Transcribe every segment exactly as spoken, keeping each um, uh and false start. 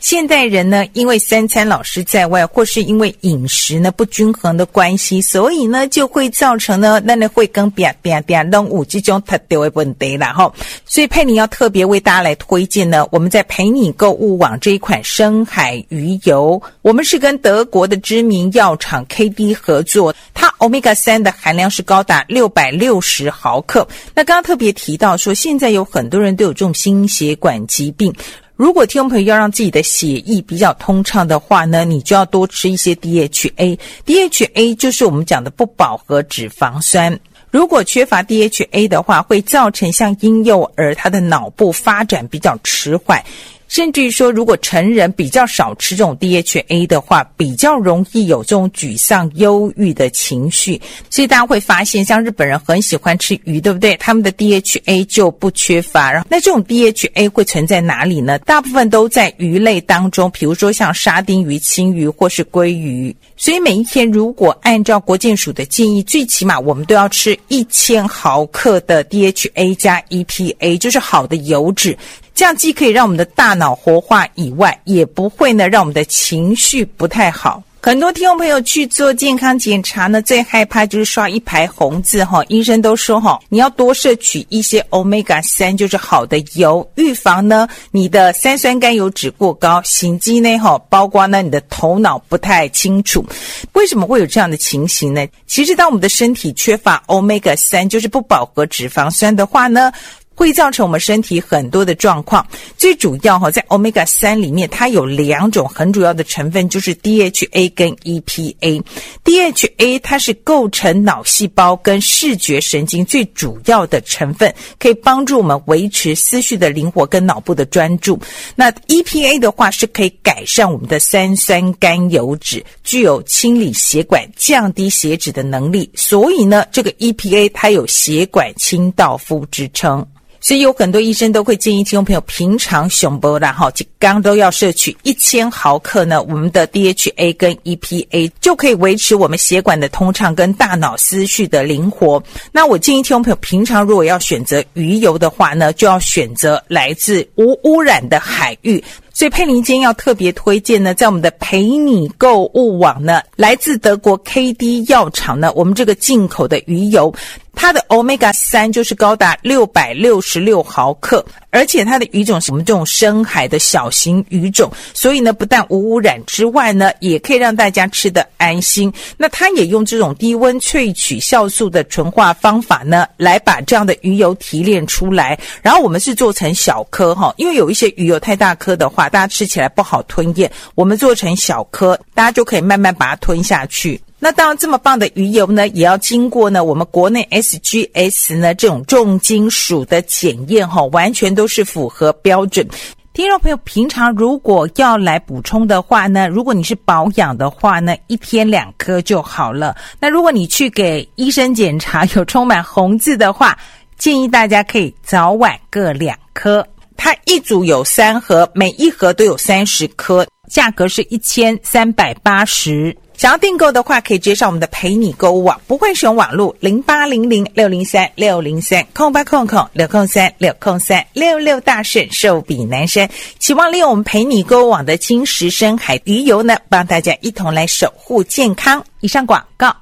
现代人呢，因为三餐老是在外，或是因为饮食呢不均衡的关系，所以呢就会造成呢那那会跟别别别弄有这种特别的问题啦齁。所以佩妮要特别为大家来推荐呢，我们在陪你购物网这一款深海鱼油，我们是跟德国的知名药厂 K D 合作，它 欧米伽三 的含量是高达六百六十毫克。那刚刚特别提到说，现在有很多人都有这种心血管疾病，如果听众朋友要让自己的血液比较通畅的话呢，你就要多吃一些 D H A。 D H A 就是我们讲的不饱和脂肪酸，如果缺乏 D H A 的话，会造成像婴幼儿他的脑部发展比较迟缓，甚至于说如果成人比较少吃这种 D H A 的话，比较容易有这种沮丧忧郁的情绪。所以大家会发现像日本人很喜欢吃鱼，对不对？他们的 D H A 就不缺乏。然后那这种 D H A 会存在哪里呢？大部分都在鱼类当中，比如说像沙丁鱼、青鱼或是鲑鱼。所以每一天如果按照国健署的建议，最起码我们都要吃一千毫克的 D H A 加 E P A， 就是好的油脂，这样既可以让我们的大脑活化以外，也不会呢让我们的情绪不太好。很多听众朋友去做健康检查呢，最害怕就是刷一排红字哈。医生都说哈，你要多摄取一些 欧米伽三， 就是好的油，预防呢你的三酸甘油脂过高，心肌呢哈，包括呢你的头脑不太清楚。为什么会有这样的情形呢？其实当我们的身体缺乏 欧米伽三， 就是不饱和脂肪酸的话呢，会造成我们身体很多的状况。最主要在 欧米伽三 里面，它有两种很主要的成分，就是 D H A 跟 E P A。 D H A 它是构成脑细胞跟视觉神经最主要的成分，可以帮助我们维持思绪的灵活跟脑部的专注。那 E P A 的话是可以改善我们的三酸甘油脂，具有清理血管降低血脂的能力，所以呢这个 E P A 它有血管清道夫之称。所以有很多医生都会建议听众朋友平常熊波啦哈，刚都要摄取一千毫克呢，我们的 D H A 跟 E P A 就可以维持我们血管的通畅跟大脑思绪的灵活。那我建议听众朋友平常如果要选择鱼油的话呢，就要选择来自无污染的海域。所以佩妮今天要特别推荐呢，在我们的陪你购物网呢，来自德国 K D 药厂呢，我们这个进口的鱼油，它的 欧米伽三 就是高达六百六十六毫克，而且它的鱼种是我们这种深海的小型鱼种，所以呢不但无污染之外呢，也可以让大家吃得安心。那它也用这种低温萃取酵素的纯化方法呢，来把这样的鱼油提炼出来，然后我们是做成小颗哈，因为有一些鱼油太大颗的话大家吃起来不好吞咽，我们做成小颗，大家就可以慢慢把它吞下去。那当然这么棒的鱼油呢，也要经过呢我们国内 S G S 呢这种重金属的检验齁，完全都是符合标准。听众朋友平常如果要来补充的话呢，如果你是保养的话呢，一天两颗就好了。那如果你去给医生检查有充满红字的话，建议大家可以早晚各两颗。它一组有三盒，每一盒都有三十颗，价格是一千三百八十。想要订购的话，可以直接上我们的陪你购物网，不会使用网络零八零零六零三六零三空八空空六空三六空三六六大顺寿比南山。期望利用我们陪你购物网的金石深海鱼油呢，帮大家一同来守护健康。以上广告。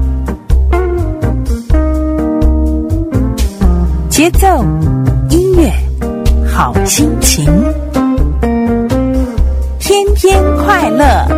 节奏，音乐，好心情，天天快乐。